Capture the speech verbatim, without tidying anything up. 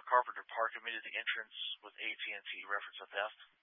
Carpenter Park immediately entrance with A T and T reference a theft.